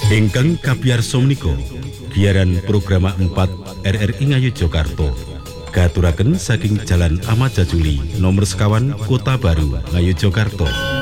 Ingkang kabiyarsa menika giaran program 4 RRI Ngayogyakarta katuraken saking Jalan Ahmad Jajuli nomor sekawan Kota Baru Ngayogyakarta.